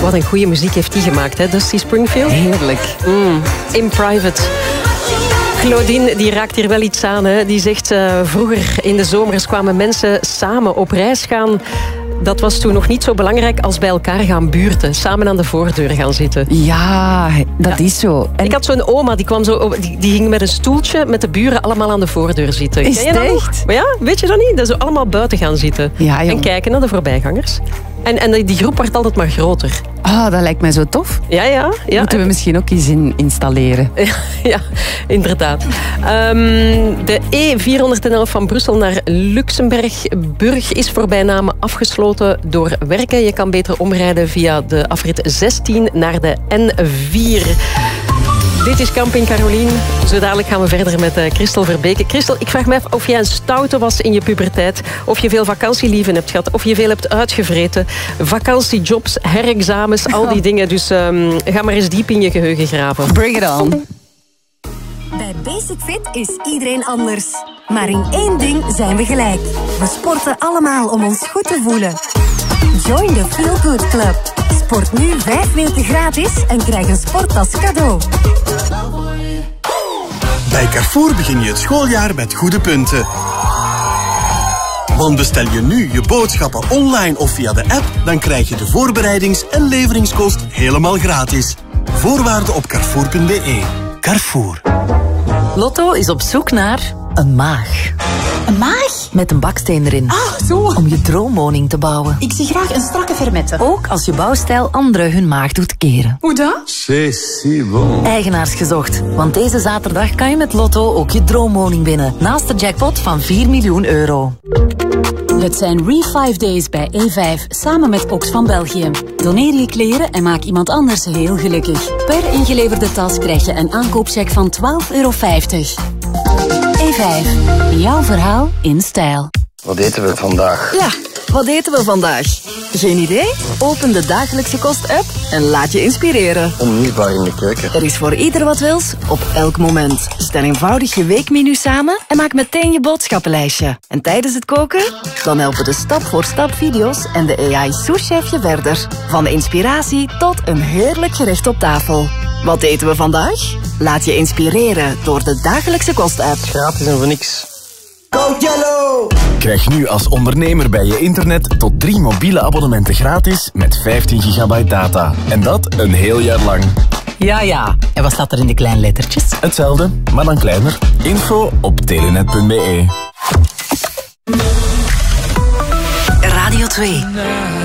Wat een goede muziek heeft die gemaakt, hè? Dusty Springfield. Heerlijk. In Private. Claudine die raakt hier wel iets aan. Hè? Die zegt, vroeger in de zomers kwamen mensen samen op reis gaan. Dat was toen nog niet zo belangrijk als bij elkaar gaan buurten. Samen aan de voordeur gaan zitten. Ja, dat is zo. En ik had zo'n oma, die ging met een stoeltje met de buren allemaal aan de voordeur zitten. Is het echt? Maar ja, weet je dat niet? Dat ze allemaal buiten gaan zitten. Ja, en kijken naar de voorbijgangers. En die groep wordt altijd maar groter. Ah, dat lijkt mij zo tof. Ja. Moeten we misschien ook eens installeren. Ja, inderdaad. De E411 van Brussel naar Luxemburg is voor bijname afgesloten door werken. Je kan beter omrijden via de afrit 16 naar de N4. Dit is Camping Caroline. Zo dadelijk gaan we verder met Christel Verbeke. Christel, ik vraag me af of jij een stoute was in je puberteit. Of je veel vakantielieven hebt gehad. Of je veel hebt uitgevreten. Vakantiejobs, herexamens, al die dingen. Dus ga maar eens diep in je geheugen graven. Bring it on. Bij Basic Fit is iedereen anders. Maar in één ding zijn we gelijk. We sporten allemaal om ons goed te voelen. Join the Feel Good Club. Sport nu 5 weken gratis en krijg een sporttas cadeau. Bij Carrefour begin je het schooljaar met goede punten. Want bestel je nu je boodschappen online of via de app, dan krijg je de voorbereidings- en leveringskost helemaal gratis. Voorwaarden op carrefour.be. Carrefour. Lotto is op zoek naar een maag. Een maag? Met een baksteen erin. Ah, zo. Om je droomwoning te bouwen. Ik zie graag een strakke fermette. Ook als je bouwstijl anderen hun maag doet keren. Hoe dan? C'est si bon. Eigenaars gezocht. Want deze zaterdag kan je met Lotto ook je droomwoning winnen. Naast de jackpot van 4 miljoen euro. Het zijn Re5 Days bij E5, samen met Oxfam België. Doneer je kleren en maak iemand anders heel gelukkig. Per ingeleverde tas krijg je een aankoopcheck van €12,50. E5, jouw verhaal in stijl. Wat eten we vandaag? Ja, wat eten we vandaag? Geen idee? Open de Dagelijkse Kost-app en laat je inspireren. Onmisbaar in de keuken. Er is voor ieder wat wils, op elk moment. Stel eenvoudig je weekmenu samen en maak meteen je boodschappenlijstje. En tijdens het koken? Dan helpen de stap-voor-stap video's en de AI-souschef je verder. Van inspiratie tot een heerlijk gerecht op tafel. Wat eten we vandaag? Laat je inspireren door de Dagelijkse Kost-app. Gratis en voor niks. Go Yellow! Krijg nu als ondernemer bij je internet tot 3 mobiele abonnementen gratis met 15 gigabyte data. En dat een heel jaar lang. Ja. En wat staat er in de kleine lettertjes? Hetzelfde, maar dan kleiner. Info op telenet.be. Radio 2.